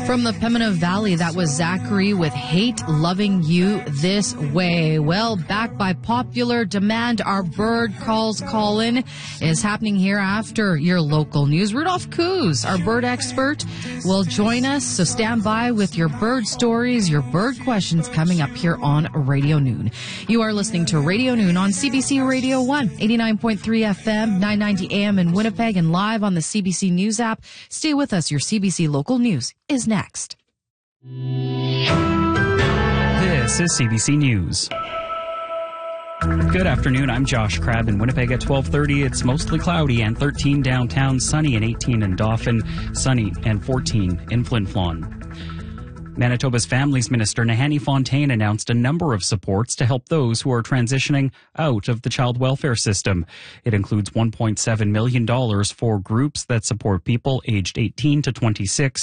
From the Pembina Valley, that was Zachary with Hate Loving You This Way. Well, back by popular demand, our bird calls call-in is happening here after your local news. Rudolph Coos, our bird expert, will join us, so stand by with your bird stories, your bird questions coming up here on Radio Noon. You are listening to Radio Noon on CBC Radio 1, 89.3 FM, 990 AM in Winnipeg, and live on the CBC News app. Stay with us. Your CBC local news is next. This is CBC News. Good afternoon. I'm Josh Crabb in Winnipeg at 12:30. It's mostly cloudy and 13 downtown, sunny and 18 in Dauphin, sunny and 14 in Flin Flon. Manitoba's Families Minister Nahanni Fontaine announced a number of supports to help those who are transitioning out of the child welfare system. It includes $1.7 million for groups that support people aged 18 to 26